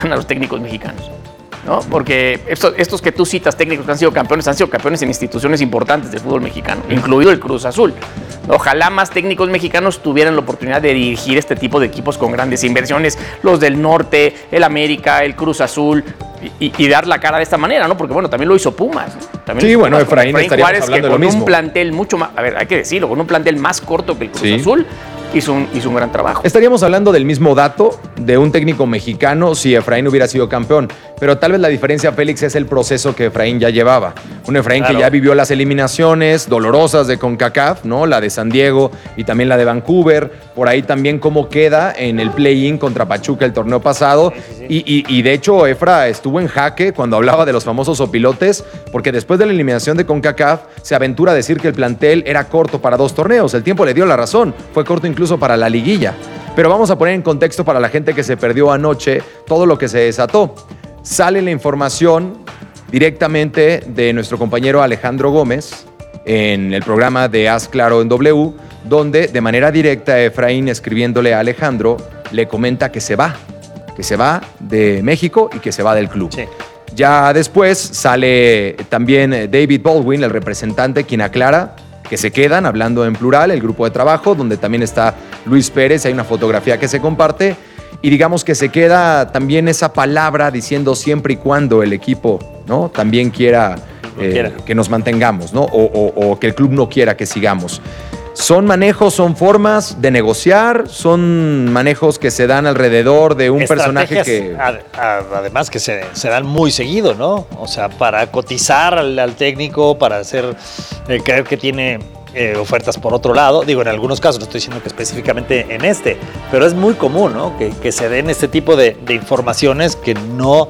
a los técnicos mexicanos, ¿no? Porque estos que tú citas, técnicos que han sido campeones en instituciones importantes del fútbol mexicano, incluido el Cruz Azul. Ojalá más técnicos mexicanos tuvieran la oportunidad de dirigir este tipo de equipos con grandes inversiones, los del norte, el América, el Cruz Azul, y dar la cara de esta manera, ¿no? Porque, bueno, también lo hizo Pumas, ¿no? También sí, bueno, Pumas, Efraín estaríamos hablando de lo mismo. Con un plantel mucho más, a ver, hay que decirlo, con un plantel más corto que el Cruz Azul, hizo un gran trabajo. Estaríamos hablando del mismo dato de un técnico mexicano si Efraín hubiera sido campeón, pero tal vez la diferencia, Félix, es el proceso que Efraín ya llevaba. Un Efraín que ya vivió las eliminaciones dolorosas de CONCACAF, ¿no? La de San Diego y también la de Vancouver. Por ahí también cómo queda en el play-in contra Pachuca el torneo pasado. Y de hecho, Efra estuvo en jaque cuando hablaba de los famosos opilotes, porque después de la eliminación de CONCACAF se aventura a decir que el plantel era corto para 2 torneos. El tiempo le dio la razón, fue corto incluso para la liguilla. Pero vamos a poner en contexto para la gente que se perdió anoche todo lo que se desató. Sale la información directamente de nuestro compañero Alejandro Gómez en el programa de Haz Claro en W, donde de manera directa Efraín, escribiéndole a Alejandro, le comenta que se va de México y que se va del club. Sí. Ya después sale también David Baldwin, el representante, quien aclara que se quedan, hablando en plural, el grupo de trabajo, donde también está Luis Pérez, hay una fotografía que se comparte, y digamos que se queda también esa palabra diciendo siempre y cuando el equipo, ¿no?, también quiera que nos mantengamos, ¿no?, o que el club no quiera que sigamos. Son manejos, son formas de negociar, son manejos que se dan alrededor de un personaje que... Además que se dan muy seguido, ¿no? O sea, para cotizar al técnico, para hacer creer que tiene ofertas por otro lado. Digo, en algunos casos, no estoy diciendo que específicamente en este, pero es muy común, ¿no?, que se den este tipo de informaciones que no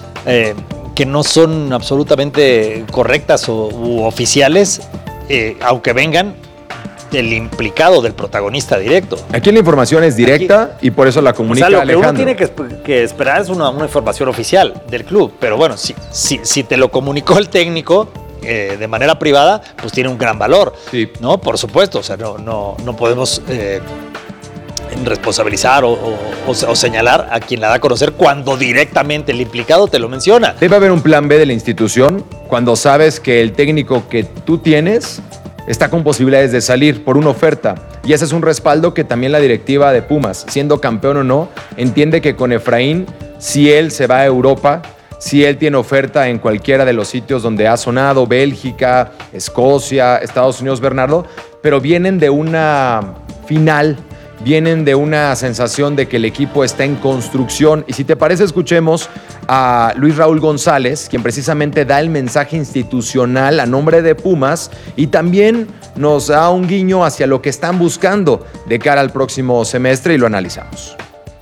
son absolutamente correctas u oficiales, aunque vengan del implicado, del protagonista directo. Aquí la información es directa y por eso la comunica Alejandro. Lo que uno tiene que esperar es una información oficial del club, pero bueno, si te lo comunicó el técnico de manera privada, pues tiene un gran valor, sí, ¿no? Por supuesto, o sea, no podemos responsabilizar o señalar a quien la da a conocer cuando directamente el implicado te lo menciona. Debe haber un plan B de la institución cuando sabes que el técnico que tú tienes está con posibilidades de salir por una oferta. Y ese es un respaldo que también la directiva de Pumas, siendo campeón o no, entiende que con Efraín, si él se va a Europa, si él tiene oferta en cualquiera de los sitios donde ha sonado, Bélgica, Escocia, Estados Unidos, Bernardo, pero vienen de una final, vienen de una sensación de que el equipo está en construcción. Y si te parece, escuchemos a Luis Raúl González, quien precisamente da el mensaje institucional a nombre de Pumas y también nos da un guiño hacia lo que están buscando de cara al próximo semestre, y lo analizamos.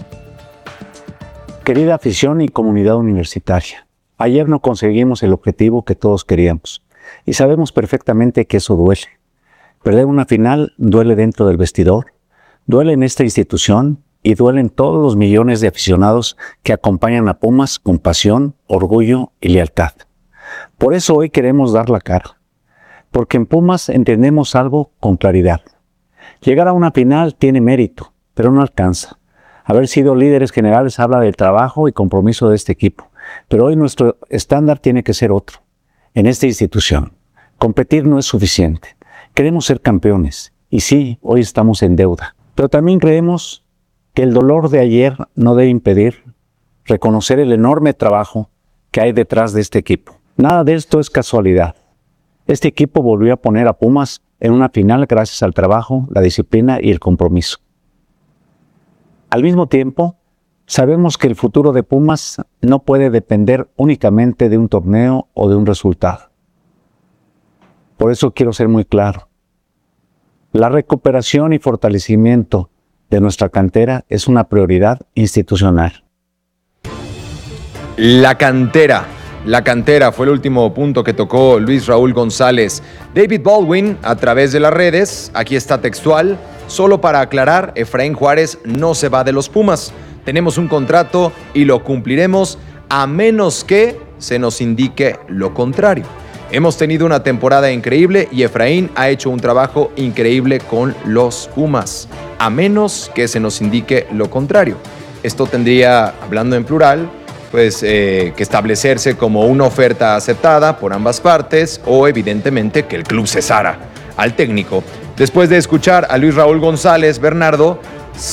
Querida afición y comunidad universitaria, ayer no conseguimos el objetivo que todos queríamos y sabemos perfectamente que eso duele. Perder una final duele dentro del vestidor, duele en esta institución y duelen todos los millones de aficionados que acompañan a Pumas con pasión, orgullo y lealtad. Por eso hoy queremos dar la cara, porque en Pumas entendemos algo con claridad. Llegar a una final tiene mérito, pero no alcanza. Haber sido líderes generales habla del trabajo y compromiso de este equipo, pero hoy nuestro estándar tiene que ser otro. En esta institución, competir no es suficiente. Queremos ser campeones, y sí, hoy estamos en deuda. Pero también creemos que el dolor de ayer no debe impedir reconocer el enorme trabajo que hay detrás de este equipo. Nada de esto es casualidad. Este equipo volvió a poner a Pumas en una final gracias al trabajo, la disciplina y el compromiso. Al mismo tiempo, sabemos que el futuro de Pumas no puede depender únicamente de un torneo o de un resultado. Por eso quiero ser muy claro. La recuperación y fortalecimiento de nuestra cantera es una prioridad institucional. La cantera fue el último punto que tocó Luis Raúl González. David Baldwin, a través de las redes, aquí está textual: solo para aclarar, Efraín Juárez no se va de los Pumas. Tenemos un contrato y lo cumpliremos a menos que se nos indique lo contrario. Hemos tenido una temporada increíble y Efraín ha hecho un trabajo increíble con los Pumas, a menos que se nos indique lo contrario. Esto tendría, hablando en plural, pues que establecerse como una oferta aceptada por ambas partes o evidentemente que el club cesara al técnico. Después de escuchar a Luis Raúl González, Bernardo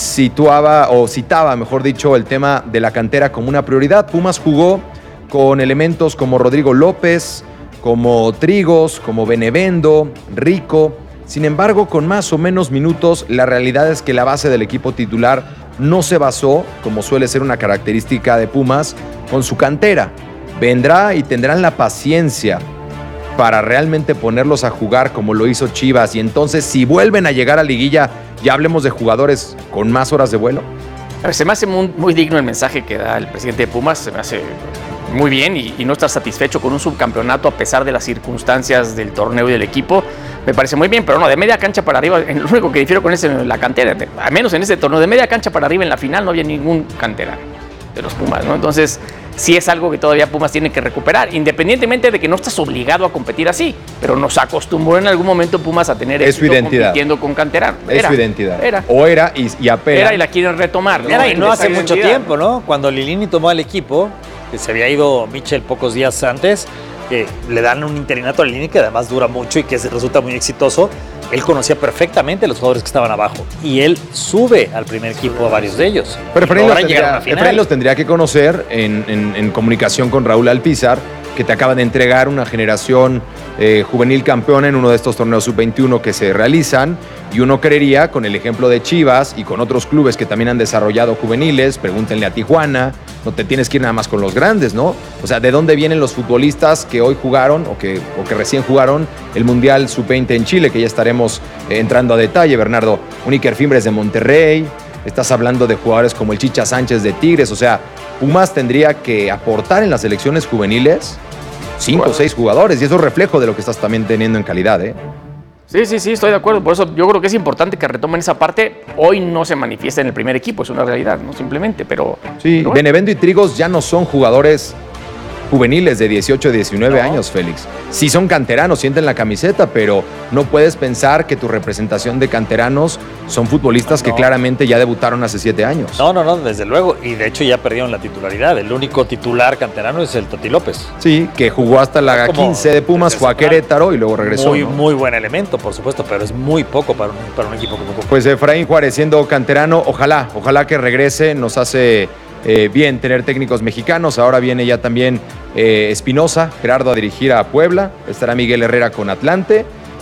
citaba, mejor dicho, el tema de la cantera como una prioridad. Pumas jugó con elementos como Rodrigo López, como Trigos, como Benevendo, Rico. Sin embargo, con más o menos minutos, la realidad es que la base del equipo titular no se basó, como suele ser una característica de Pumas, con su cantera. Vendrá y tendrán la paciencia para realmente ponerlos a jugar como lo hizo Chivas. Y entonces, si vuelven a llegar a liguilla, ya hablemos de jugadores con más horas de vuelo. A ver, se me hace muy digno el mensaje que da el presidente de Pumas. Se me hace muy bien y no estar satisfecho con un subcampeonato a pesar de las circunstancias del torneo y del equipo. Me parece muy bien, pero no, de media cancha para arriba, lo único que difiero con es la cantera, al menos en este torneo, de media cancha para arriba en la final no había ningún canterano de los Pumas, ¿no? Entonces, sí es algo que todavía Pumas tiene que recuperar, independientemente de que no estás obligado a competir así, pero nos acostumbró en algún momento Pumas a tener éxito compitiendo con canteranos. Es su identidad. Era y apela. Era y la quieren retomar, ¿no? Era y no hace mucho tiempo, ¿no? Cuando Lilini tomó al equipo, que se había ido Michel pocos días antes, que le dan un interinato a Lilini que además dura mucho y que resulta muy exitoso. Él conocía perfectamente a los jugadores que estaban abajo y él sube al primer equipo a varios de ellos. Pero Efraín los tendría que conocer en comunicación con Raúl Alpizar, que te acaba de entregar una generación juvenil campeona en uno de estos torneos sub-21 que se realizan, y uno creería, con el ejemplo de Chivas y con otros clubes que también han desarrollado juveniles, pregúntenle a Tijuana, no te tienes que ir nada más con los grandes, ¿no? O sea, ¿de dónde vienen los futbolistas que hoy jugaron o que recién jugaron el Mundial sub-20 en Chile, que ya estaremos entrando a detalle, Bernardo? Un Iker Fimbres de Monterrey, estás hablando de jugadores como el Chicha Sánchez de Tigres. O sea, Pumas tendría que aportar en las selecciones juveniles 5 o 6 jugadores, y eso es reflejo de lo que estás también teniendo en calidad, ¿eh? Sí, estoy de acuerdo. Por eso yo creo que es importante que retomen esa parte. Hoy no se manifiesta en el primer equipo, es una realidad, ¿no? Simplemente, pero... Sí, pero bueno. Benevendo y Trigos ya no son jugadores juveniles de 18, 19 años, Félix. Sí son canteranos, sienten la camiseta, pero no puedes pensar que tu representación de canteranos son futbolistas que claramente ya debutaron hace 7 años. No, desde luego. Y de hecho ya perdieron la titularidad. El único titular canterano es el Toti López. Sí, que jugó hasta la 15 de Pumas, fue a Querétaro y luego regresó. Muy buen elemento, por supuesto, pero es muy poco para un equipo como Pumas. Pues Efraín Juárez, siendo canterano, ojalá que regrese. Nos hace bien tener técnicos mexicanos. Ahora viene ya también Espinosa, Gerardo, a dirigir a Puebla. Estará Miguel Herrera con Atlante.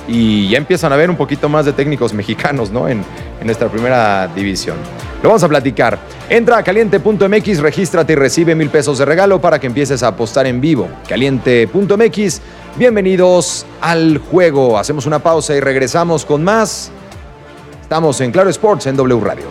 Y ya empiezan a ver un poquito más de técnicos mexicanos, ¿no? En nuestra primera división. Lo vamos a platicar. Entra a caliente.mx, regístrate y recibe 1,000 pesos de regalo para que empieces a apostar en vivo. Caliente.mx, bienvenidos al juego. Hacemos una pausa y regresamos con más. Estamos en Claro Sports en W Radio.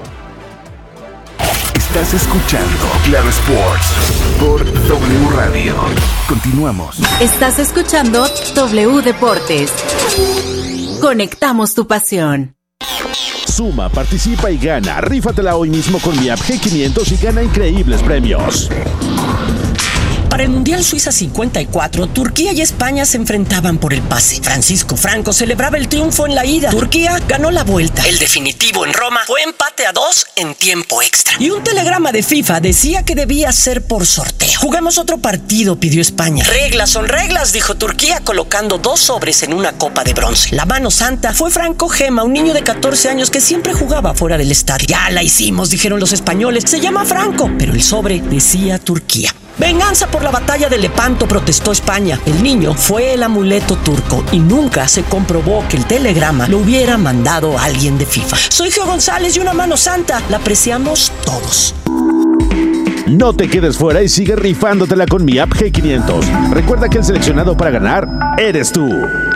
Estás escuchando Claro Sports por W Radio. Continuamos. Estás escuchando W Deportes. Conectamos tu pasión. Suma, participa y gana. Rífatela hoy mismo con mi app G500 y gana increíbles premios. Para el Mundial Suiza 54, Turquía y España se enfrentaban por el pase. Francisco Franco celebraba el triunfo en la ida. Turquía ganó la vuelta. El definitivo en Roma fue empate a 2 en tiempo extra. Y un telegrama de FIFA decía que debía ser por sorteo. Jugamos otro partido, pidió España. Reglas son reglas, dijo Turquía, colocando 2 sobres en una copa de bronce. La mano santa fue Franco Gema, un niño de 14 años que siempre jugaba fuera del estadio. Ya la hicimos, dijeron los españoles. Se llama Franco, pero el sobre decía Turquía. Venganza por la batalla de Lepanto, protestó España. El niño fue el amuleto turco y nunca se comprobó que el telegrama lo hubiera mandado alguien de FIFA. Soy Gio González y una mano santa. La apreciamos todos. No te quedes fuera y sigue rifándotela con mi app G500. Recuerda que el seleccionado para ganar eres tú.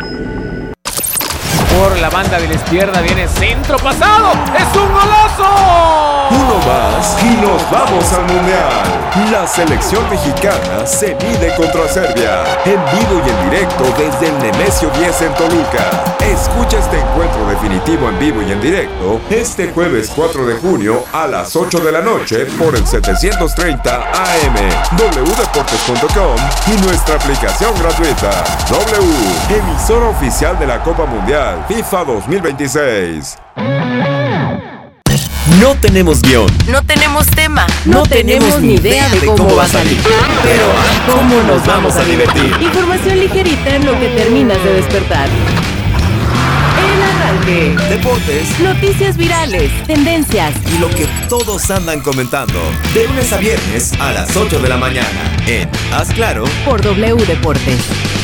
Por la banda de la izquierda viene centro pasado. ¡Es un golazo! Uno más y nos vamos al Mundial. La selección mexicana se mide contra Serbia. En vivo y en directo desde el Nemesio 10 en Toluca. Escucha este encuentro definitivo en vivo y en directo este jueves 4 de junio a las 8 de la noche por el 730 AM, wdeportes.com y nuestra aplicación gratuita. W, emisora oficial de la Copa Mundial FIFA 2026. No tenemos guión. No tenemos tema. No tenemos ni idea de cómo va a salir. Pero ¿cómo nos vamos a divertir? Información ligerita en lo que terminas de despertar. El arranque. Deportes. Noticias virales, tendencias Y lo que todos andan comentando. De lunes a viernes a las 8 de la mañana. En Haz Claro. por W Deportes.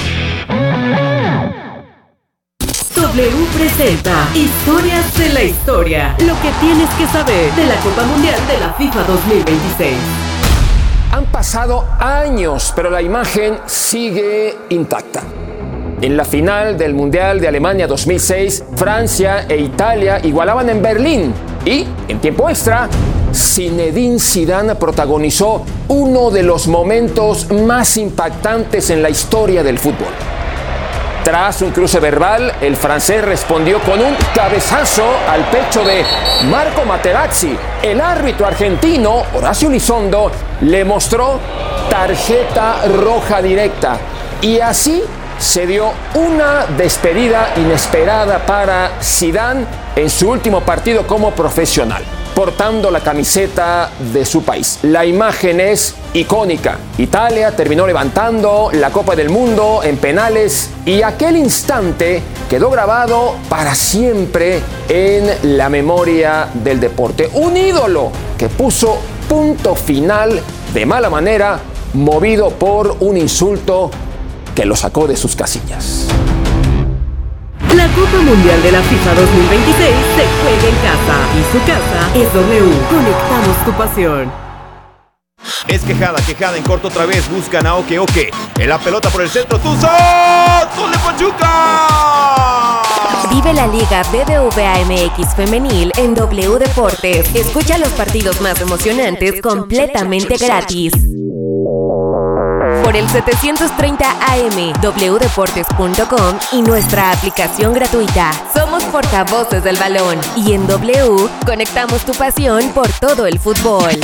W presenta Historias de la Historia. Lo que tienes que saber de la Copa Mundial de la FIFA 2026. Han pasado años, pero la imagen sigue intacta. En la final del Mundial de Alemania 2006, Francia e Italia igualaban en Berlín y, en tiempo extra, Zinedine Zidane protagonizó uno de los momentos más impactantes en la historia del fútbol. Tras un cruce verbal, el francés respondió con un cabezazo al pecho de Marco Materazzi. El árbitro argentino, Horacio Elizondo, le mostró tarjeta roja directa. Y así se dio una despedida inesperada para Zidane en su último partido como profesional, portando la camiseta de su país. La imagen es icónica. Italia terminó levantando la Copa del Mundo en penales y aquel instante quedó grabado para siempre en la memoria del deporte. Un ídolo que puso punto final de mala manera, movido por un insulto que lo sacó de sus casillas. La Copa Mundial de la FIFA 2026 se juega en casa y su casa es W. Conectamos tu pasión. Es quejada en corto otra vez, buscan a Oke. En la pelota por el centro, Tuzón, ¡gol de Pachuca! Vive la Liga BBVA MX Femenil en W Deportes. Escucha los partidos más emocionantes completamente gratis. Por el 730 AM, wdeportes.com y nuestra aplicación gratuita. Somos portavoces del balón y en W conectamos tu pasión por todo el fútbol.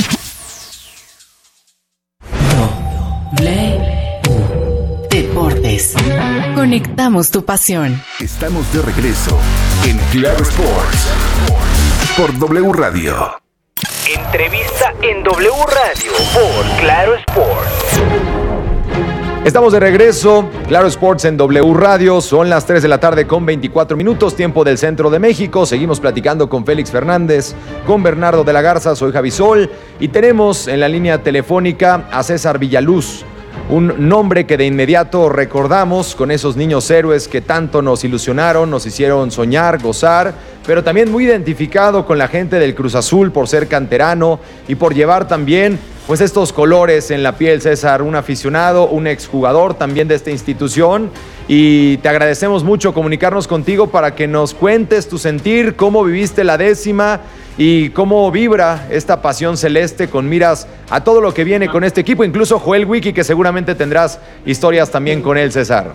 Deportes. Conectamos tu pasión. Estamos de regreso en Claro Sports por W Radio. Entrevista en W Radio por Claro Sports. Estamos de regreso, Claro Sports en W Radio, son las 3 de la tarde con 24 minutos, tiempo del centro de México. Seguimos platicando con Félix Fernández, con Bernardo de la Garza, soy Javi Sol y tenemos en la línea telefónica a César Villaluz, un nombre que de inmediato recordamos con esos niños héroes que tanto nos ilusionaron, nos hicieron soñar, gozar, pero también muy identificado con la gente del Cruz Azul por ser canterano y por llevar también pues estos colores en la piel. César, un aficionado, un exjugador también de esta institución, y te agradecemos mucho comunicarnos contigo para que nos cuentes tu sentir, cómo viviste la 10ª y cómo vibra esta pasión celeste con miras a todo lo que viene con este equipo, incluso Joel Wiki, que seguramente tendrás historias también con él, César.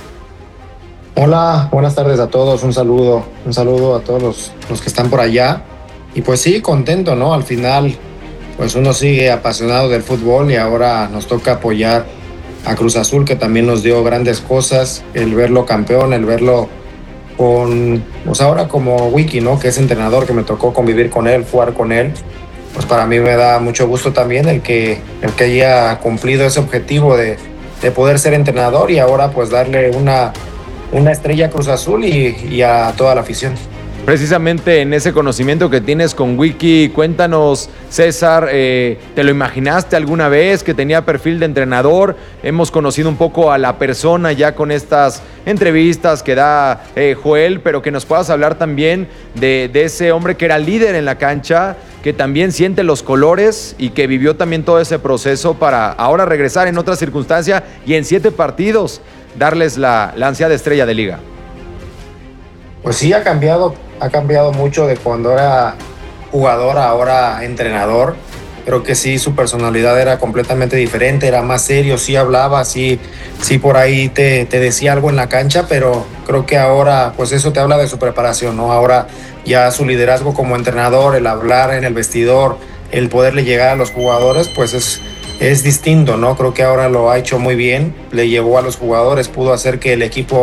Hola, buenas tardes a todos, un saludo a todos los que están por allá. Y pues sí, contento, ¿no? Al final, pues uno sigue apasionado del fútbol y ahora nos toca apoyar a Cruz Azul, que también nos dio grandes cosas, el verlo campeón, el verlo con, pues ahora como Wiki, ¿no? Que es entrenador, que me tocó convivir con él, jugar con él. Pues para mí me da mucho gusto también el que haya cumplido ese objetivo de poder ser entrenador y ahora pues darle una estrella a Cruz Azul y a toda la afición. Precisamente en ese conocimiento que tienes con Wiki, cuéntanos, César, ¿te lo imaginaste alguna vez que tenía perfil de entrenador? Hemos conocido un poco a la persona ya con estas entrevistas que da Joel, pero que nos puedas hablar también de ese hombre que era líder en la cancha, que también siente los colores y que vivió también todo ese proceso para ahora regresar en otra circunstancia y en 7 partidos darles la ansiada estrella de liga. Pues sí, ha cambiado mucho de cuando era jugador a ahora entrenador. Creo que sí, su personalidad era completamente diferente, era más serio, sí hablaba, sí por ahí te decía algo en la cancha, pero creo que ahora, pues eso te habla de su preparación, ¿no? Ahora ya su liderazgo como entrenador, el hablar en el vestidor, el poderle llegar a los jugadores, pues es distinto, ¿no? Creo que ahora lo ha hecho muy bien, le llevó a los jugadores, pudo hacer que el equipo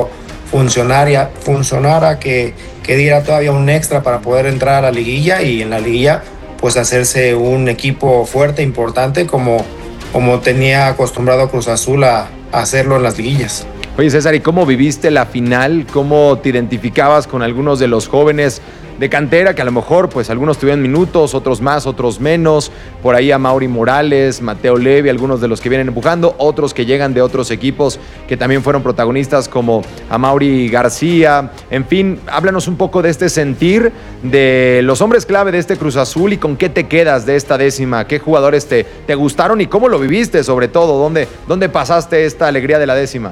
funcionara, que diera todavía un extra para poder entrar a la liguilla y en la liguilla pues hacerse un equipo fuerte, importante, como tenía acostumbrado Cruz Azul a hacerlo en las liguillas. Oye, César, ¿y cómo viviste la final? ¿Cómo te identificabas con algunos de los jóvenes de cantera que a lo mejor pues algunos tuvieron minutos, otros más, otros menos? Por ahí a Mauri Morales, Mateo Levi, algunos de los que vienen empujando, otros que llegan de otros equipos que también fueron protagonistas como a Mauri García. En fin, háblanos un poco de este sentir de los hombres clave de este Cruz Azul y con qué te quedas de esta décima. ¿Qué jugadores te gustaron y cómo lo viviste sobre todo? ¿Dónde pasaste esta alegría de la décima?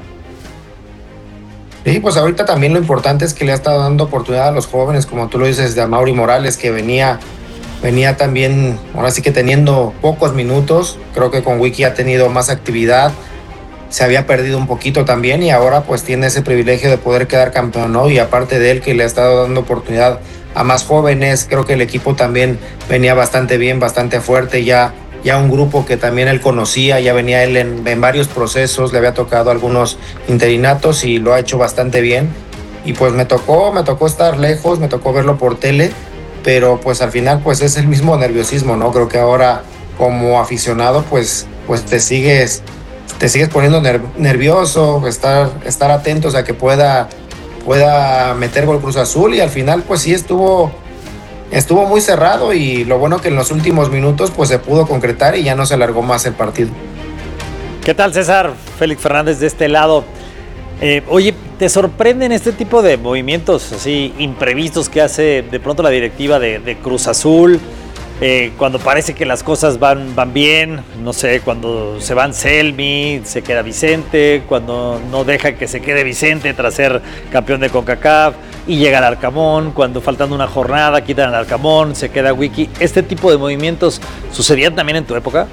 Sí, pues ahorita también lo importante es que le ha estado dando oportunidad a los jóvenes, como tú lo dices, de Amaury Morales, que venía también, ahora sí que teniendo pocos minutos. Creo que con Wiki ha tenido más actividad, se había perdido un poquito también y ahora pues tiene ese privilegio de poder quedar campeón, ¿no? Y aparte de él, que le ha estado dando oportunidad a más jóvenes, creo que el equipo también venía bastante bien, bastante fuerte, ya un grupo que también él conocía, ya venía él en varios procesos, le había tocado algunos interinatos y lo ha hecho bastante bien. Y pues me tocó estar lejos, me tocó verlo por tele, pero pues al final pues es el mismo nerviosismo, ¿no? Creo que ahora como aficionado pues te sigues poniendo nervioso, estar atentos a que pueda meter gol Cruz Azul, y al final pues sí estuvo muy cerrado, y lo bueno que en los últimos minutos pues se pudo concretar y ya no se alargó más el partido. ¿Qué tal, César? Félix Fernández de este lado. Oye, ¿te sorprenden este tipo de movimientos así imprevistos que hace de pronto la directiva de Cruz Azul? Cuando parece que las cosas van bien, no sé, cuando se van Selmi, se queda Vicente, cuando no deja que se quede Vicente tras ser campeón de CONCACAF y llega el Arcamón, cuando faltando una jornada quitan al Arcamón, se queda Wiki. ¿Este tipo de movimientos sucedían también en tu época?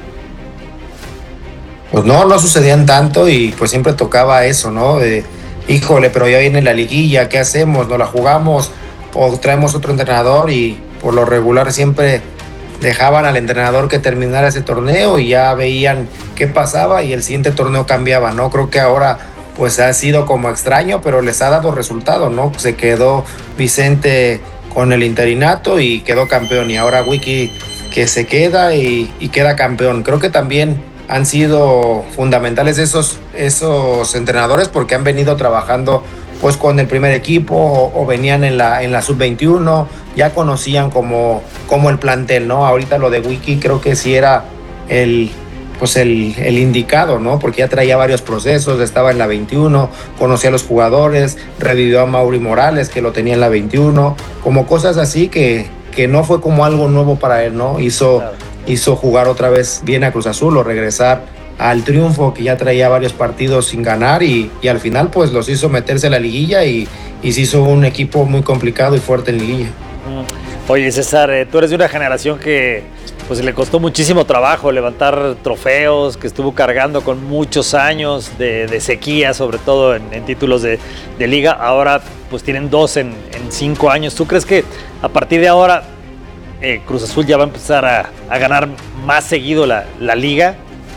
Pues no sucedían tanto, y pues siempre tocaba eso, ¿no? Híjole, pero ya viene la liguilla, ¿qué hacemos? ¿No la jugamos o traemos otro entrenador? Y por lo regular siempre dejaban al entrenador que terminara ese torneo y ya veían qué pasaba y el siguiente torneo cambiaba, ¿no? Creo que ahora pues ha sido como extraño, pero les ha dado resultado, ¿no? Se quedó Vicente con el interinato y quedó campeón, y ahora Wiki que se queda y queda campeón. Creo que también han sido fundamentales esos entrenadores, porque han venido trabajando pues con el primer equipo o venían en la sub-21, ya conocían como el plantel, ¿no? Ahorita lo de Wiki creo que sí era el indicado, ¿no? Porque ya traía varios procesos, estaba en la 21, conocía a los jugadores, revivió a Mauri Morales, que lo tenía en la 21, como cosas así que no fue como algo nuevo para él, ¿no? Hizo jugar otra vez bien a Cruz Azul, o regresar al triunfo, que ya traía varios partidos sin ganar, y al final pues los hizo meterse a la liguilla y se hizo un equipo muy complicado y fuerte en liguilla. Oye, César, tú eres de una generación que pues le costó muchísimo trabajo levantar trofeos, que estuvo cargando con muchos años de sequía, sobre todo en títulos de liga. Ahora pues tienen 2 en 5 años. ¿Tú crees que a partir de ahora Cruz Azul ya va a empezar a ganar más seguido la liga?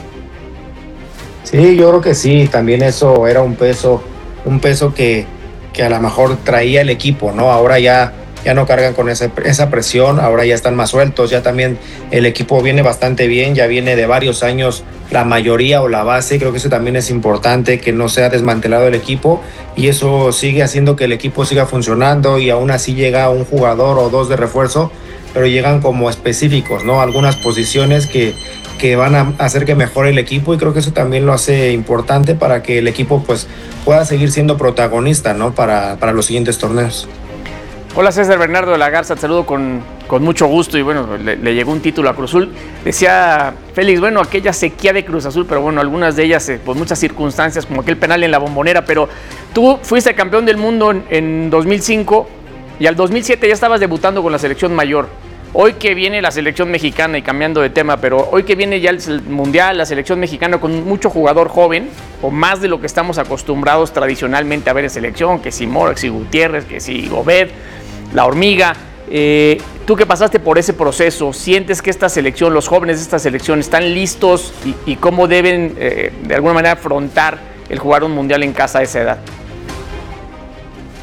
Sí, yo creo que sí. También eso era un peso que a lo mejor traía el equipo, ¿no? Ahora ya no cargan con esa presión, ahora ya están más sueltos, ya también el equipo viene bastante bien, ya viene de varios años la mayoría o la base. Creo que eso también es importante, que no se ha desmantelado el equipo, y eso sigue haciendo que el equipo siga funcionando, y aún así llega un jugador o 2 de refuerzo, pero llegan como específicos, ¿no? Algunas posiciones que van a hacer que mejore el equipo, y creo que eso también lo hace importante para que el equipo pues pueda seguir siendo protagonista, ¿no? Para los siguientes torneos. Hola, César, Bernardo de la Garza, te saludo con mucho gusto, y bueno, le llegó un título a Cruz Azul. Decía Félix, bueno, aquella sequía de Cruz Azul, pero bueno, algunas de ellas por muchas circunstancias, como aquel penal en la Bombonera, pero tú fuiste campeón del mundo en 2005 y al 2007 ya estabas debutando con la selección mayor. Hoy que viene la selección mexicana, y cambiando de tema, pero hoy que viene ya el Mundial, la selección mexicana con mucho jugador joven, o más de lo que estamos acostumbrados tradicionalmente a ver en selección, que si Mora, que si Gutiérrez, que si Gobet, La Hormiga. Tú que pasaste por ese proceso, ¿sientes que esta selección, los jóvenes de esta selección están listos y cómo deben de alguna manera afrontar el jugar un Mundial en casa a esa edad?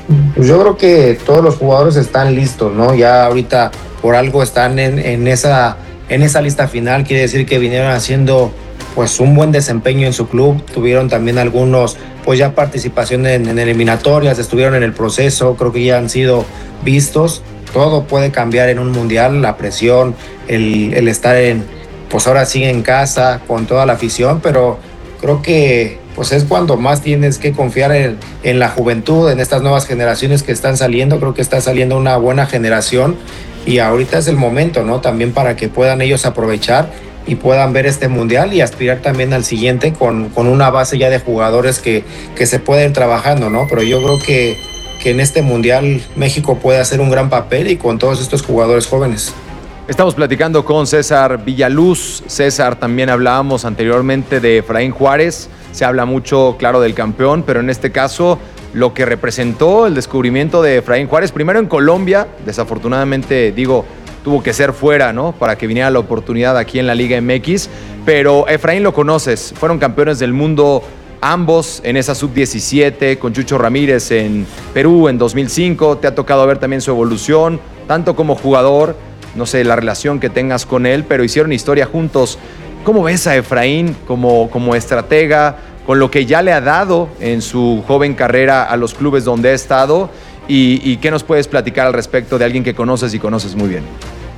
Pues yo creo que todos los jugadores están listos, ¿no? Ya ahorita por algo están en esa lista final, quiere decir que vinieron haciendo pues un buen desempeño en su club, tuvieron también algunos pues ya participación en eliminatorias, estuvieron en el proceso, creo que ya han sido vistos. Todo puede cambiar en un mundial, la presión, el estar pues ahora sí en casa con toda la afición, pero creo que pues es cuando más tienes que confiar en la juventud, en estas nuevas generaciones que están saliendo. Creo que está saliendo una buena generación y ahorita es el momento, ¿no? También para que puedan ellos aprovechar y puedan ver este mundial y aspirar también al siguiente con una base ya de jugadores que se pueden ir trabajando, ¿no? Pero yo creo que en este mundial México puede hacer un gran papel y con todos estos jugadores jóvenes. Estamos platicando con César Villaluz. César, también hablábamos anteriormente de Efraín Juárez. Se habla mucho, claro, del campeón, pero en este caso lo que representó el descubrimiento de Efraín Juárez, primero en Colombia, desafortunadamente, tuvo que ser fuera, ¿no? Para que viniera la oportunidad aquí en la Liga MX, pero Efraín lo conoces, fueron campeones del mundo ambos en esa sub-17, con Chucho Ramírez en Perú en 2005, te ha tocado ver también su evolución, tanto como jugador, no sé la relación que tengas con él, pero hicieron historia juntos. ¿Cómo ves a Efraín como estratega, con lo que ya le ha dado en su joven carrera a los clubes donde ha estado? ¿Y qué nos puedes platicar al respecto de alguien que conoces y conoces muy bien?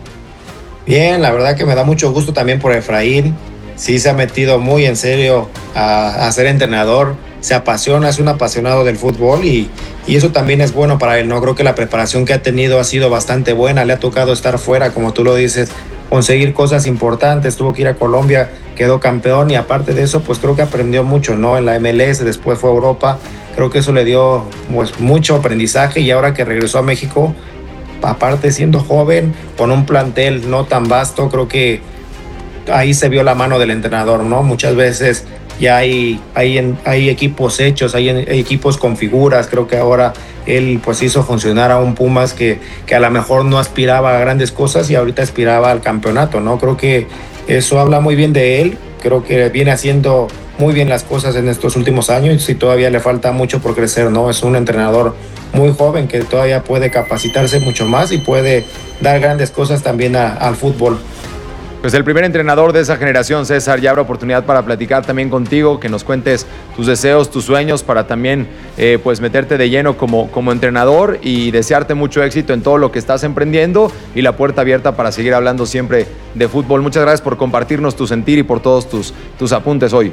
Bien, la verdad que me da mucho gusto también por Efraín. Sí se ha metido muy en serio a ser entrenador. Se apasiona, es un apasionado del fútbol y eso también es bueno para él, ¿no? Creo que la preparación que ha tenido ha sido bastante buena. Le ha tocado estar fuera, como tú lo dices, conseguir cosas importantes. Tuvo que ir a Colombia, quedó campeón y aparte de eso, pues creo que aprendió mucho, ¿no? En la MLS, después fue a Europa. Creo que eso le dio pues mucho aprendizaje y ahora que regresó a México, aparte siendo joven, con un plantel no tan vasto, creo que ahí se vio la mano del entrenador, ¿no? Muchas veces ya hay equipos hechos, hay equipos con figuras. Creo que ahora él pues hizo funcionar a un Pumas que a lo mejor no aspiraba a grandes cosas y ahorita aspiraba al campeonato, ¿no? Creo que eso habla muy bien de él. Creo que viene haciendo muy bien las cosas en estos últimos años y todavía le falta mucho por crecer, ¿no? Es un entrenador muy joven que todavía puede capacitarse mucho más y puede dar grandes cosas también al fútbol. Pues el primer entrenador de esa generación, César, ya habrá oportunidad para platicar también contigo, que nos cuentes tus deseos, tus sueños, para también pues meterte de lleno como entrenador y desearte mucho éxito en todo lo que estás emprendiendo y la puerta abierta para seguir hablando siempre de fútbol. Muchas gracias por compartirnos tu sentir y por todos tus apuntes hoy.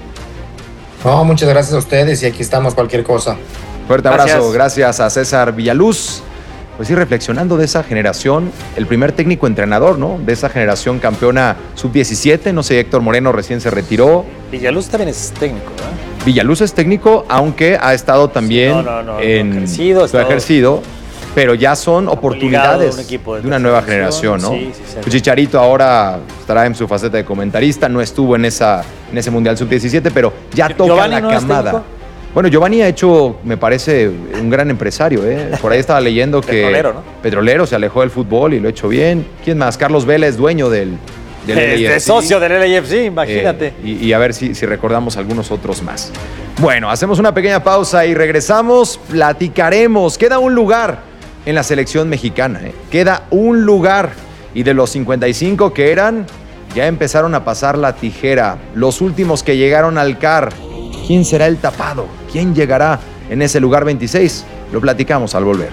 No, muchas gracias a ustedes y aquí estamos cualquier cosa. Fuerte abrazo, gracias a César Villaluz. Pues sí, reflexionando de esa generación, el primer técnico entrenador, ¿no? De esa generación campeona sub-17, no sé, Héctor Moreno recién se retiró. Villaluz también es técnico, ¿verdad? Villaluz es técnico, aunque ha estado también ejercido, pero ya son oportunidades de una nueva generación, ¿no? Sí, Chicharito ahora estará en su faceta de comentarista, no estuvo en ese Mundial sub-17, pero ya toca la camada. Bueno, Giovanni ha hecho, me parece, un gran empresario, ¿eh? Por ahí estaba leyendo que Petrolero, ¿no? Petrolero se alejó del fútbol y lo ha hecho bien. ¿Quién más? Carlos Vélez, dueño del LAFC. Socio del LAFC, imagínate. Y a ver si recordamos algunos otros más. Bueno, hacemos una pequeña pausa y regresamos, platicaremos. Queda un lugar en la selección mexicana, ¿eh? Queda un lugar. Y de los 55 que eran, ya empezaron a pasar la tijera. Los últimos que llegaron al CAR. ¿Quién será el tapado? ¿Quién llegará en ese lugar 26? Lo platicamos al volver.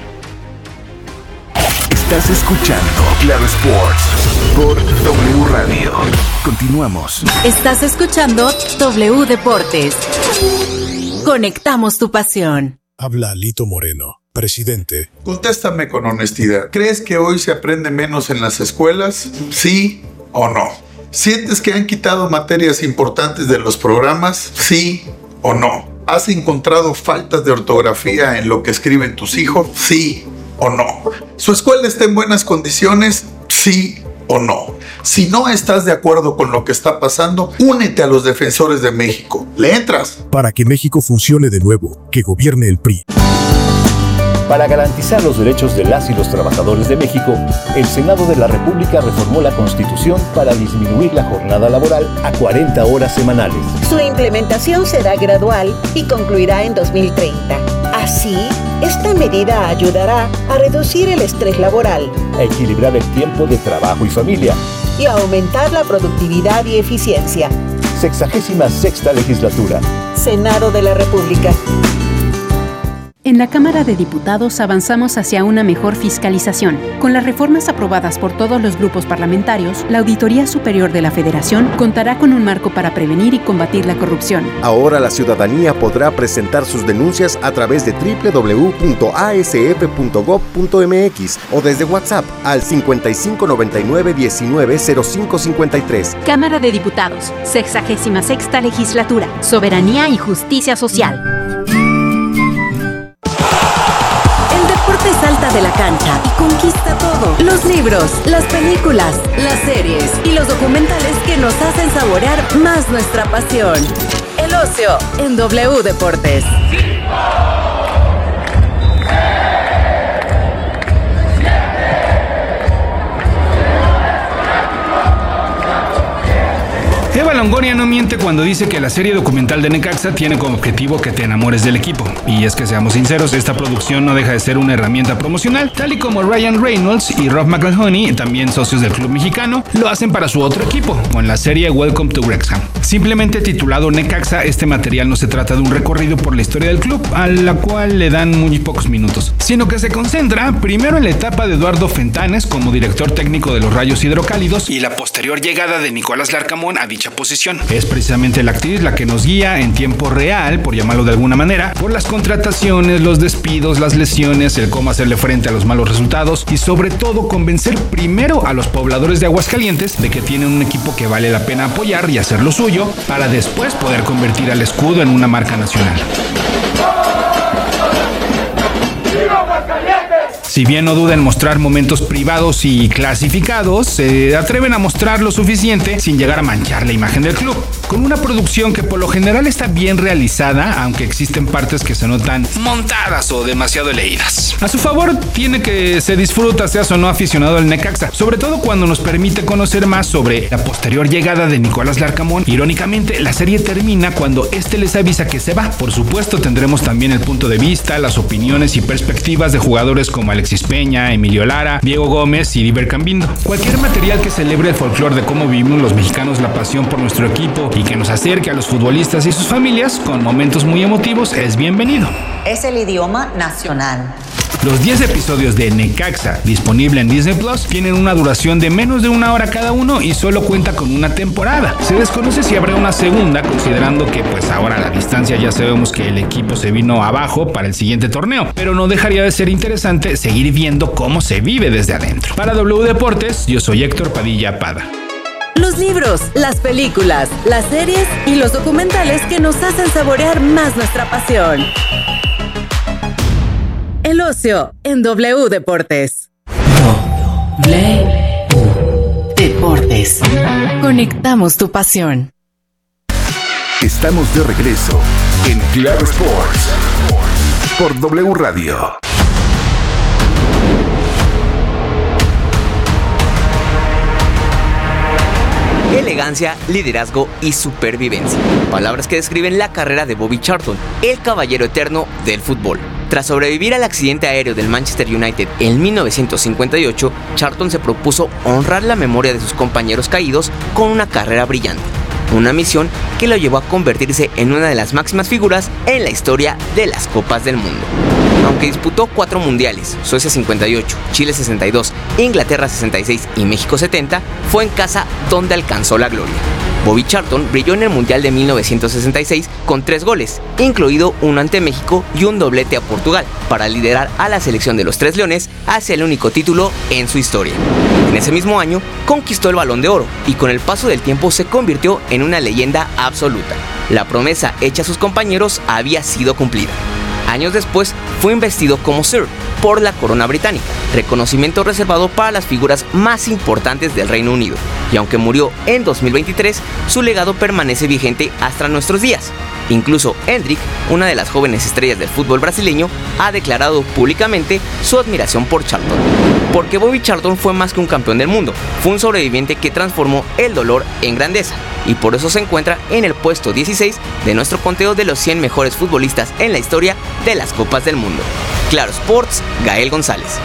Estás escuchando Claro Sports por W Radio. Continuamos. Estás escuchando W Deportes. Conectamos tu pasión. Habla Lito Moreno, presidente. Contéstame con honestidad. ¿Crees que hoy se aprende menos en las escuelas? ¿Sí o no? ¿Sientes que han quitado materias importantes de los programas? ¿Sí o no? ¿Has encontrado faltas de ortografía en lo que escriben tus hijos? ¿Sí o no? ¿Su escuela está en buenas condiciones? ¿Sí o no? Si no estás de acuerdo con lo que está pasando, únete a los defensores de México. ¿Le entras? Para que México funcione de nuevo, que gobierne el PRI. Para garantizar los derechos de las y los trabajadores de México, el Senado de la República reformó la Constitución para disminuir la jornada laboral a 40 horas semanales. Su implementación será gradual y concluirá en 2030. Así, Esta medida ayudará a reducir el estrés laboral, a equilibrar el tiempo de trabajo y familia y a aumentar la productividad y eficiencia. 66ª Legislatura. Senado de la República. En la Cámara de Diputados avanzamos hacia una mejor fiscalización. Con las reformas aprobadas por todos los grupos parlamentarios, la Auditoría Superior de la Federación contará con un marco para prevenir y combatir la corrupción. Ahora la ciudadanía podrá presentar sus denuncias a través de www.asf.gov.mx o desde WhatsApp al 5599-190553. Cámara de Diputados, 66ª Legislatura, Soberanía y Justicia Social. Salta de la cancha y conquista todo. Los libros, las películas, las series y los documentales que nos hacen saborear más nuestra pasión. El ocio en W Deportes. Eva Longoria no miente cuando dice que la serie documental de Necaxa tiene como objetivo que te enamores del equipo. Y es que seamos sinceros, esta producción no deja de ser una herramienta promocional, tal y como Ryan Reynolds y Rob McElhenney, también socios del club mexicano, lo hacen para su otro equipo, con la serie Welcome to Wrexham. Simplemente titulado Necaxa, este material no se trata de un recorrido por la historia del club, a la cual le dan muy pocos minutos, sino que se concentra primero en la etapa de Eduardo Fentanes como director técnico de los Rayos Hidrocálidos y la posterior llegada de Nicolás Larcamón a dicha posición. Es precisamente la actriz la que nos guía en tiempo real, por llamarlo de alguna manera, por las contrataciones, los despidos, las lesiones, el cómo hacerle frente a los malos resultados y sobre todo convencer primero a los pobladores de Aguascalientes de que tienen un equipo que vale la pena apoyar y hacer lo suyo para después poder convertir al escudo en una marca nacional. Si bien no duda en mostrar momentos privados y clasificados, se atreven a mostrar lo suficiente sin llegar a manchar la imagen del club. Con una producción que por lo general está bien realizada, aunque existen partes que se notan montadas o demasiado leídas. A su favor tiene que se disfruta, seas o no aficionado al Necaxa, sobre todo cuando nos permite conocer más sobre la posterior llegada de Nicolás Larcamón. Irónicamente, la serie termina cuando este les avisa que se va. Por supuesto, tendremos también el punto de vista, las opiniones y perspectivas de jugadores como Alexis Peña, Emilio Lara, Diego Gómez y Diver Cambindo. Cualquier material que celebre el folclore de cómo vivimos los mexicanos la pasión por nuestro equipo y que nos acerque a los futbolistas y sus familias con momentos muy emotivos es bienvenido. Es el idioma nacional. Los 10 episodios de Necaxa, disponible en Disney Plus, tienen una duración de menos de 1 hora cada uno y solo cuenta con una temporada. Se desconoce si habrá una segunda, considerando que pues ahora a la distancia ya sabemos que el equipo se vino abajo para el siguiente torneo, pero no dejaría de ser interesante seguir viendo cómo se vive desde adentro. Para W Deportes, yo soy Héctor Padilla Pada. Los libros, las películas, las series y los documentales que nos hacen saborear más nuestra pasión. El ocio en W Deportes. W Deportes. Conectamos tu pasión. Estamos de regreso en Claro Sports por W Radio. Elegancia, liderazgo y supervivencia. Palabras que describen la carrera de Bobby Charlton, el caballero eterno del fútbol. Tras sobrevivir al accidente aéreo del Manchester United en 1958, Charlton se propuso honrar la memoria de sus compañeros caídos con una carrera brillante. Una misión que lo llevó a convertirse en una de las máximas figuras en la historia de las Copas del Mundo. Aunque disputó 4 mundiales, Suecia 58, Chile 62, Inglaterra 66 y México 70, fue en casa donde alcanzó la gloria. Bobby Charlton brilló en el Mundial de 1966 con 3 goles, incluido uno ante México y un doblete a Portugal, para liderar a la selección de los Tres Leones hacia el único título en su historia. En ese mismo año, conquistó el Balón de Oro y con el paso del tiempo se convirtió en una leyenda absoluta. La promesa hecha a sus compañeros había sido cumplida. Años después, fue investido como Sir por la corona británica, reconocimiento reservado para las figuras más importantes del Reino Unido. Y aunque murió en 2023, su legado permanece vigente hasta nuestros días. Incluso Hendrik, una de las jóvenes estrellas del fútbol brasileño, ha declarado públicamente su admiración por Charlton. porque Bobby Charlton fue más que un campeón del mundo, fue un sobreviviente que transformó el dolor en grandeza, y por eso se encuentra en el puesto 16 de nuestro conteo de los 100 mejores futbolistas en la historia de las Copas del Mundo. Claro Sports, Gael González.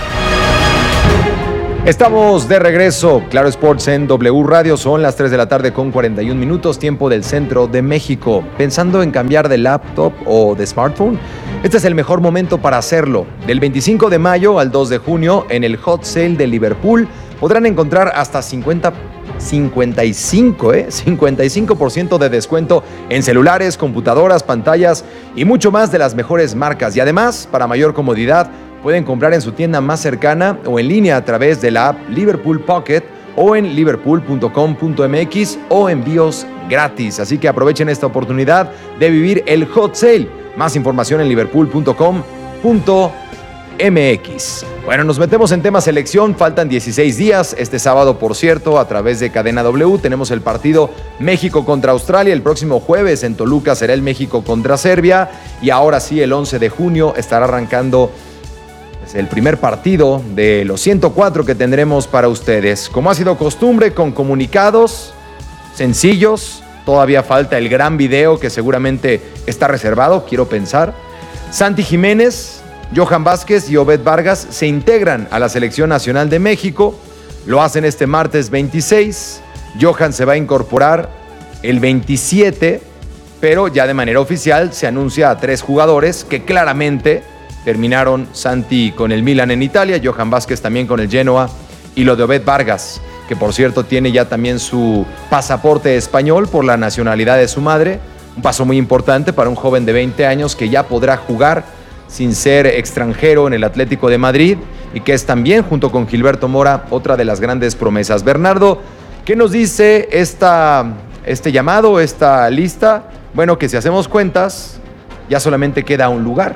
Estamos de regreso, Claro Sports en W Radio, son las 3 de la tarde con 41 minutos, tiempo del centro de México. ¿Pensando en cambiar de laptop o de smartphone? Este es el mejor momento para hacerlo. Del 25 de mayo al 2 de junio, en el Hot Sale de Liverpool, podrán encontrar hasta 55% de descuento en celulares, computadoras, pantallas y mucho más de las mejores marcas. Y además, para mayor comodidad, pueden comprar en su tienda más cercana o en línea a través de la app Liverpool Pocket o en liverpool.com.mx o envíos gratis. Así que aprovechen esta oportunidad de vivir el Hot Sale. Más información en liverpool.com.mx. Bueno, nos metemos en tema selección. Faltan 16 días. Este sábado, por cierto, a través de Cadena W, tenemos el partido México contra Australia. El próximo jueves en Toluca será el México contra Serbia. Y ahora sí, el 11 de junio estará arrancando el primer partido de los 104 que tendremos para ustedes. Como ha sido costumbre, con comunicados sencillos. Todavía falta el gran video que seguramente está reservado, quiero pensar. Santi Jiménez, Johan Vázquez y Obed Vargas se integran a la Selección Nacional de México. Lo hacen este martes 26. Johan se va a incorporar el 27, pero ya de manera oficial se anuncia a 3 jugadores que claramente terminaron: Santi con el Milan en Italia, Johan Vázquez también con el Genoa, y lo de Obed Vargas, que por cierto tiene ya también su pasaporte español por la nacionalidad de su madre. Un paso muy importante para un joven de 20 años que ya podrá jugar sin ser extranjero en el Atlético de Madrid y que es también, junto con Gilberto Mora, otra de las grandes promesas. Bernardo, ¿qué nos dice este llamado, esta lista? Bueno, que si hacemos cuentas, ya solamente queda un lugar.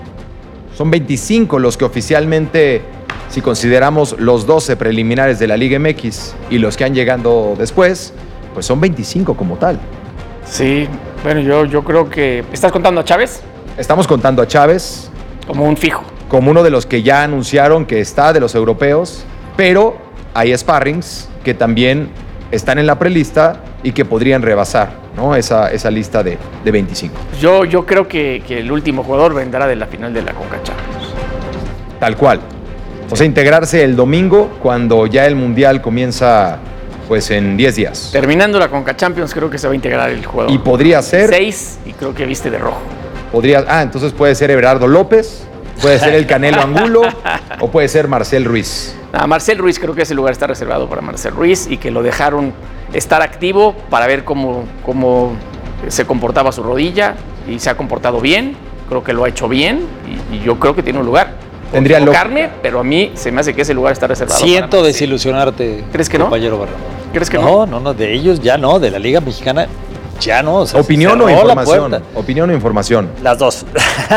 Son 25 los que oficialmente, si consideramos los 12 preliminares de la Liga MX y los que han llegado después, pues son 25 como tal. Sí, bueno, yo creo que... ¿Estás contando a Chávez? Estamos contando a Chávez. Como un fijo. Como uno de los que ya anunciaron que está, de los europeos, pero hay sparrings que también están en la prelista y que podrían rebasar, ¿no? Esa lista de 25. Yo creo que el último jugador vendrá de la final de la Conca Champions. Tal cual. O sea, integrarse el domingo cuando ya el Mundial comienza pues en 10 días. Terminando la Conca Champions, creo que se va a integrar el jugador. Y podría ser... 6 y creo que viste de rojo. Entonces puede ser Everardo López, puede ser el Canelo Angulo o puede ser Marcel Ruiz. Marcel Ruiz, creo que ese lugar está reservado para Marcel Ruiz y que lo dejaron estar activo para ver cómo se comportaba su rodilla y se ha comportado bien. Creo que lo ha hecho bien y yo creo que tiene un lugar. Tendría carne, pero a mí se me hace que ese lugar está reservado. Siento desilusionarte. ¿Crees que no? Compañero Barrón. ¿Crees que no? No, de ellos ya no, de la Liga Mexicana ya no. O sea, ¿Opinión o información? ¿Opinión o información? Las dos.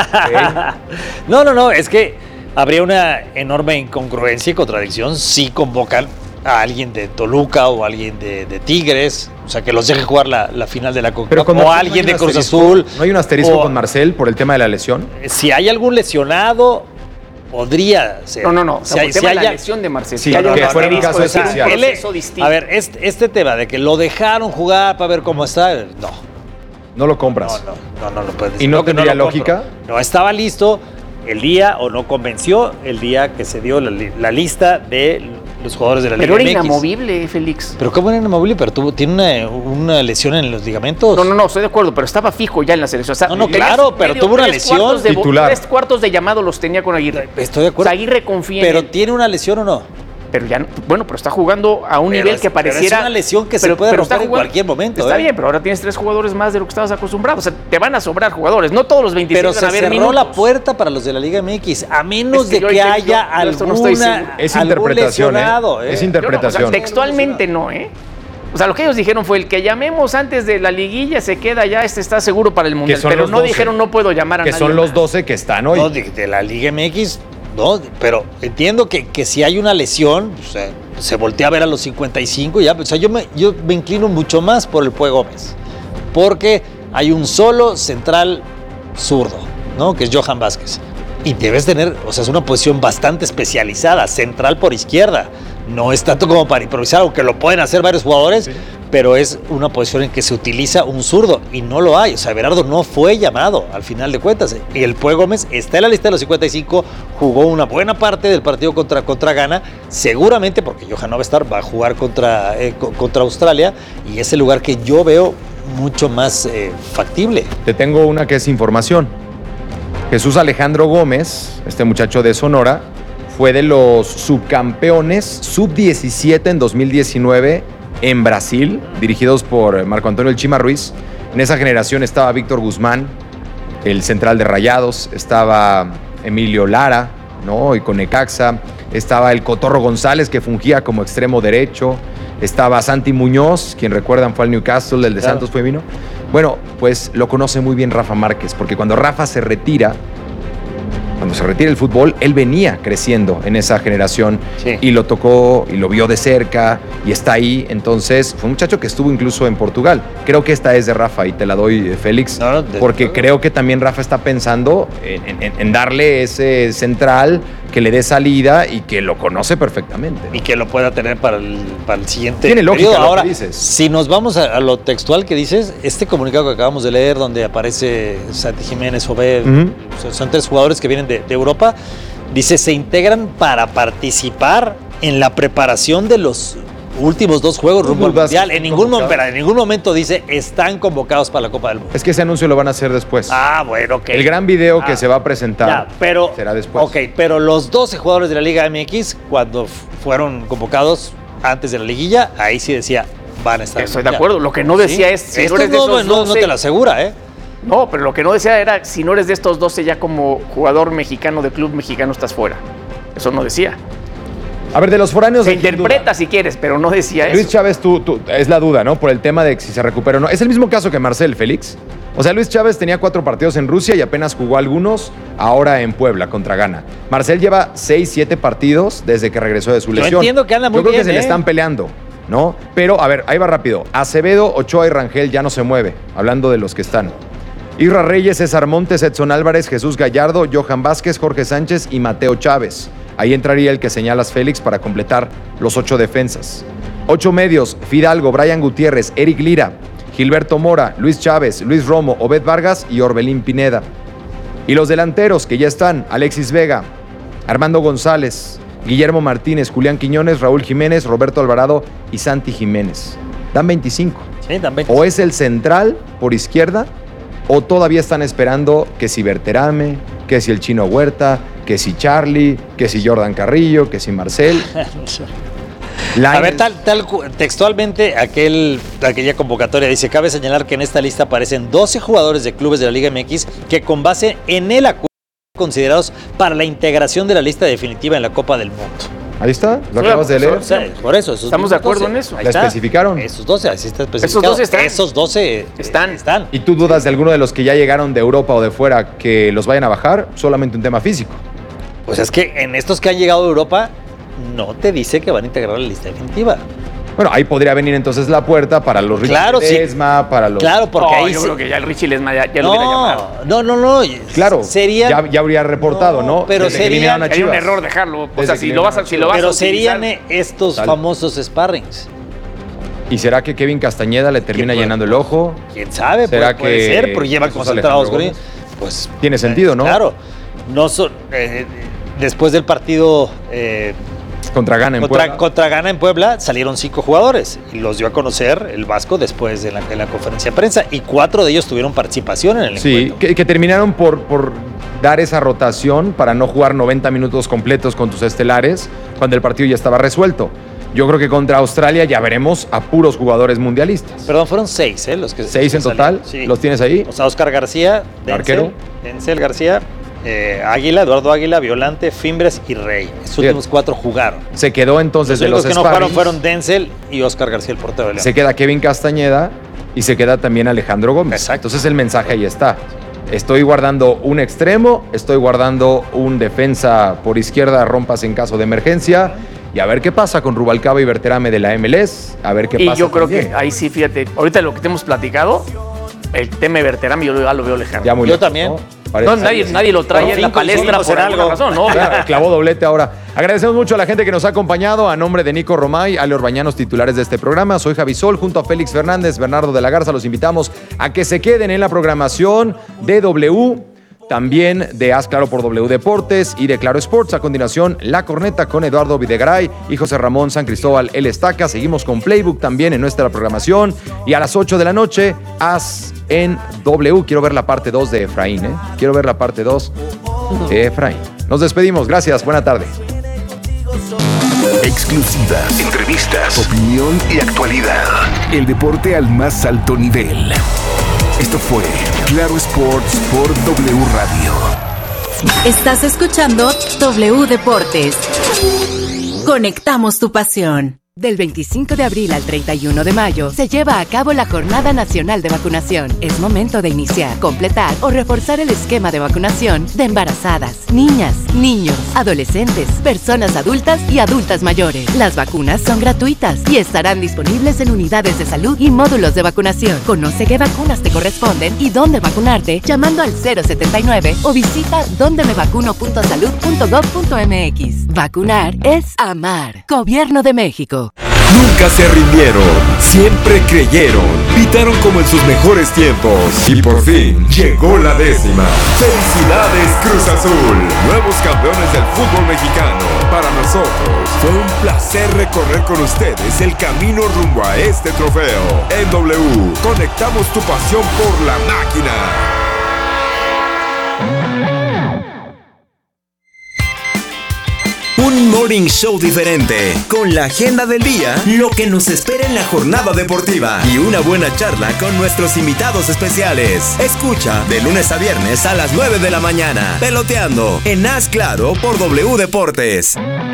No, es que habría una enorme incongruencia y contradicción si convocan a alguien de Toluca o a alguien de Tigres, o sea, que los deje jugar la final de la Conca, o a alguien de Cruz Azul. ¿No hay un asterisco con Marcel por el tema de la lesión? Si hay algún lesionado, podría ser. No. Si hay la lesión de Marcel. Sí, que fuera un caso especial. A ver, este tema de que lo dejaron jugar para ver cómo está, no lo compras. No lo puedes decir. ¿Y no tendría lógica? No estaba listo el día, o no convenció el día que se dio la lista de los jugadores de la Liga MX. Pero era inamovible, Félix. ¿Pero cómo era inamovible? ¿Pero tiene una lesión en los ligamentos? No, estoy de acuerdo, pero estaba fijo ya en la selección. O sea, claro, pero tuvo una lesión titular. 3 cuartos de llamado los tenía con Aguirre. Estoy de acuerdo. O sea, Aguirre confía ¿Pero tiene una lesión o no? Pero ya, pero está jugando a un nivel que pareciera... Pero es una lesión que se puede romper en cualquier momento. Está bien, pero ahora tienes 3 jugadores más de lo que estabas acostumbrado. O sea, te van a sobrar jugadores. No todos los 26 van a haber minutos. Pero se cerró la puerta para los de la Liga MX, a menos de que haya algún lesionado. Es interpretación. O sea, textualmente no, ¿eh? O sea, lo que ellos dijeron fue: el que llamemos antes de la liguilla se queda ya, está seguro para el Mundial. Pero no dijeron no puedo llamar a nadie. Que son los 12 que están hoy. No, de la Liga MX... No, pero entiendo que si hay una lesión, o sea, se voltea a ver a los 55 ya. O sea, yo me inclino mucho más por el Pue Gómez, porque hay un solo central zurdo, ¿no? Que es Johan Vázquez. Y debes tener, o sea, es una posición bastante especializada, central por izquierda. No es tanto como para improvisar, aunque lo pueden hacer varios jugadores, sí, pero es una posición en que se utiliza un zurdo y no lo hay. O sea, Everardo no fue llamado al final de cuentas. Y el Pue Gómez está en la lista de los 55, jugó una buena parte del partido contra Ghana, seguramente porque Johan Novestar va a jugar contra Australia y es el lugar que yo veo mucho más factible. Te tengo una que es información. Jesús Alejandro Gómez, este muchacho de Sonora, fue de los subcampeones sub-17 en 2019 en Brasil, dirigidos por Marco Antonio El Chima Ruiz. En esa generación estaba Víctor Guzmán, el central de Rayados, estaba Emilio Lara, ¿no? Y con Necaxa, estaba el Cotorro González, que fungía como extremo derecho, estaba Santi Muñoz, quien recuerdan fue al Newcastle, el de claro. Santos fue vino. Bueno, pues lo conoce muy bien Rafa Márquez, porque cuando Rafa se retira, el fútbol, él venía creciendo en esa generación sí. Y lo tocó y lo vio de cerca y está ahí. Entonces, fue un muchacho que estuvo incluso en Portugal. Creo que esta es de Rafa y te la doy, Félix, porque creo que también Rafa está pensando en darle ese central que le dé salida y que lo conoce perfectamente, ¿no? Y que lo pueda tener para el siguiente Tiene lógica periodo. Ahora, lo que dices. Si nos vamos a lo textual que dices, este comunicado que acabamos de leer, donde aparece Santi Jiménez, Obed, son 3 jugadores que vienen de Europa, dice, se integran para participar en la preparación de los últimos 2 juegos rumbo al Mundial. En ningún momento dice, están convocados para la Copa del Mundo. Es que ese anuncio lo van a hacer después. Ah, bueno, ok. El gran video que se va a presentar será después. Ok, pero los 12 jugadores de la Liga MX, cuando fueron convocados antes de la liguilla, ahí sí decía, van a estar. Estoy de acuerdo. Lo que no decía es, si no eres de esos 12, no te lo asegura, ¿eh? No, pero lo que no decía era, si no eres de estos 12 ya como jugador mexicano de club mexicano estás fuera. Eso no decía. A ver, de los foráneos... Se interpreta si quieres, pero no decía eso. Luis Chávez, tú, es la duda, ¿no? Por el tema de si se recupera o no. Es el mismo caso que Marcel, Félix. O sea, Luis Chávez tenía 4 partidos en Rusia y apenas jugó algunos ahora en Puebla contra Ghana. Marcel lleva 6, 7 partidos desde que regresó de su lesión. Yo entiendo que anda muy bien, Yo creo que se le están peleando, ¿no? Pero, a ver, ahí va rápido. Acevedo, Ochoa y Rangel ya no se mueve, hablando de los que están. Irra Reyes, César Montes, Edson Álvarez, Jesús Gallardo, Johan Vázquez, Jorge Sánchez y Mateo Chávez. Ahí entraría el que señalas, Félix, para completar los 8 defensas. 8 medios, Fidalgo, Brian Gutiérrez, Eric Lira, Gilberto Mora, Luis Chávez, Luis Romo, Obed Vargas y Orbelín Pineda. Y los delanteros que ya están, Alexis Vega, Armando González, Guillermo Martínez, Julián Quiñones, Raúl Jiménez, Roberto Alvarado y Santi Jiménez. Dan 25. Sí, dan 25. O es el central por izquierda, o todavía están esperando que si Berterame, que si el Chino Huerta, que si Charlie, que si Jordan Carrillo, que si Marcel. A ver, textualmente aquella convocatoria dice, cabe señalar que en esta lista aparecen 12 jugadores de clubes de la Liga MX que con base en el acuerdo considerados para la integración de la lista definitiva en la Copa del Mundo. Ahí está, lo acabas de leer. Por eso, estamos de acuerdo en eso. ¿La especificaron? Esos 12, así está especificado. Esos 12 están. ¿Y tú dudas de alguno de los que ya llegaron de Europa o de fuera que los vayan a bajar? Solamente un tema físico. Pues es que en estos que han llegado de Europa no te dice que van a integrar la lista definitiva. Bueno, ahí podría venir entonces la puerta para los Richie Ledesma, para los... Claro, porque ahí yo creo que ya el Richie Ledesma ya lo hubiera llamado. No. Claro, sería, ya habría reportado, ¿no? Pero sería un error dejarlo. O sea, si lo vas a pero serían estos famosos sparrings. ¿Y será que Kevin Castañeda le termina llenando el ojo? ¿Quién sabe? ¿Será puede ser, porque llevan concentrados con él. Pues tiene sentido, ¿no? Claro. Después del partido... Contra Ghana en Puebla salieron 5 jugadores y los dio a conocer el Vasco después de la conferencia de prensa y 4 de ellos tuvieron participación en el encuentro. Sí, que terminaron por dar esa rotación para no jugar 90 minutos completos con tus estelares cuando el partido ya estaba resuelto. Yo creo que contra Australia ya veremos a puros jugadores mundialistas. Perdón, fueron 6, los que 6 en total, sí. ¿Los tienes ahí? O sea, Oscar García, Denzel García, Águila, Eduardo Águila, Violante, Fimbres y Rey. Estos últimos 4 jugaron. Se quedó entonces de los que no jugaron fueron Denzel y Oscar García, el portero de León. Se queda Kevin Castañeda y se queda también Alejandro Gómez. Exacto. Entonces el mensaje ahí está. Estoy guardando un extremo, estoy guardando un defensa por izquierda, rompas en caso de emergencia. Y a ver qué pasa con Rubalcaba y Berterame de la MLS. A ver qué pasa. Y yo creo que ahí sí, fíjate, ahorita lo que te hemos platicado, el tema de Berterame yo ya lo veo lejano. Yo también. No, nadie lo trae en la palestra por alguna razón, ¿no? Claro, clavó doblete ahora. Agradecemos mucho a la gente que nos ha acompañado. A nombre de Nico Romay, Ale Orbañanos, titulares de este programa, soy Javi Sol, junto a Félix Fernández, Bernardo de la Garza. Los invitamos a que se queden en la programación de W, también de Haz Claro por W Deportes y de Claro Sports. A continuación, La Corneta con Eduardo Videgaray y José Ramón San Cristóbal El Estaca. Seguimos con Playbook también en nuestra programación. Y a las 8 de la noche, Haz en W. Quiero ver la parte 2 de Efraín, ¿eh? Quiero ver la parte 2 de Efraín. Nos despedimos. Gracias. Buena tarde. Exclusivas, entrevistas, opinión y actualidad. El deporte al más alto nivel. Esto fue Claro Sports por W Radio. Estás escuchando W Deportes. Conectamos tu pasión. Del 25 de abril al 31 de mayo se lleva a cabo la Jornada Nacional de Vacunación. Es momento de iniciar, completar o reforzar el esquema de vacunación de embarazadas, niñas, niños, adolescentes, personas adultas y adultas mayores. Las vacunas son gratuitas y estarán disponibles en unidades de salud y módulos de vacunación. Conoce qué vacunas te corresponden y dónde vacunarte llamando al 079 o visita dondemevacuno.salud.gov.mx. Vacunar es amar. Gobierno de México. Nunca se rindieron, siempre creyeron, gritaron como en sus mejores tiempos y por fin llegó la 10ª. ¡Felicidades Cruz Azul! Nuevos campeones del fútbol mexicano. Para nosotros fue un placer recorrer con ustedes el camino rumbo a este trofeo. En W, conectamos tu pasión por la máquina. Un morning show diferente, con la agenda del día, lo que nos espera en la jornada deportiva y una buena charla con nuestros invitados especiales. Escucha de lunes a viernes a las 9 de la mañana, Peloteando, en Haz Claro por W Deportes.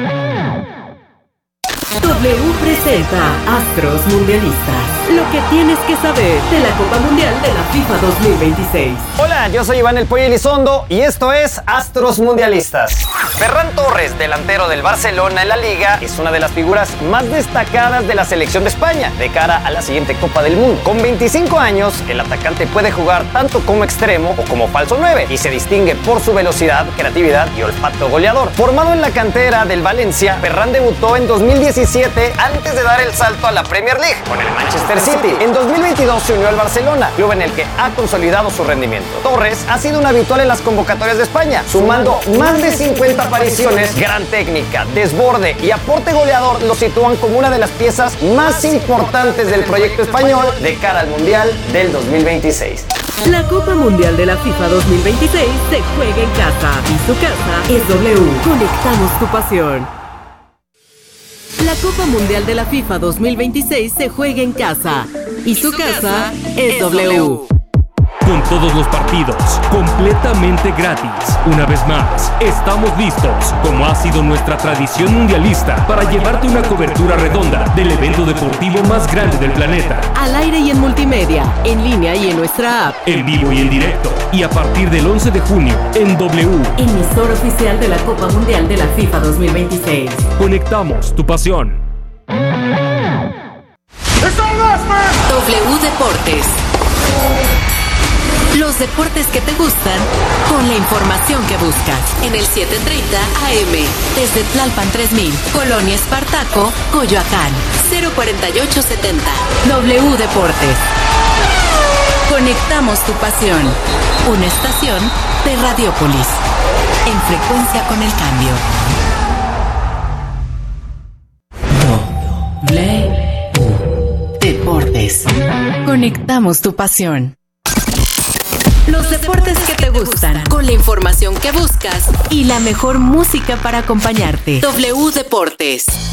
W presenta Astros Mundialistas. Lo que tienes que saber de la Copa Mundial de la FIFA 2026. Hola, yo soy Iván El Pollo Elizondo y esto es Astros Mundialistas. Ferran Torres, delantero del Barcelona en la Liga, es una de las figuras más destacadas de la selección de España de cara a la siguiente Copa del Mundo. Con 25 años, el atacante puede jugar tanto como extremo o como falso 9 y se distingue por su velocidad, creatividad y olfato goleador. Formado en la cantera del Valencia, Ferran debutó en 2017 antes de dar el salto a la Premier League con el Manchester City. En 2022 se unió al Barcelona, club en el que ha consolidado su rendimiento. Torres ha sido un habitual en las convocatorias de España, sumando más de 50 apariciones. Gran técnica, desborde y aporte goleador lo sitúan como una de las piezas más importantes del proyecto español de cara al Mundial del 2026. La Copa Mundial de la FIFA 2026 se juega en casa y su casa es W. Conectamos tu pasión. La Copa Mundial de la FIFA 2026 se juega en casa y su casa es W. Con todos los partidos completamente gratis. Una vez más, estamos listos, como ha sido nuestra tradición mundialista, para llevarte una cobertura redonda del evento deportivo más grande del planeta. Al aire y en multimedia, en línea y en nuestra app. En vivo y en directo. Y a partir del 11 de junio, en W. Emisor oficial de la Copa Mundial de la FIFA 2026. Conectamos tu pasión. W Deportes. Los deportes que te gustan, con la información que buscas. En el 730 AM, desde Tlalpan 3000, Colonia Espartaco, Coyoacán, 04870. W Deportes. Conectamos tu pasión. Una estación de Radiopolis. En frecuencia con el cambio. W Deportes. Conectamos tu pasión. Los deportes que te gustan, con la información que buscas y la mejor música para acompañarte. W Deportes.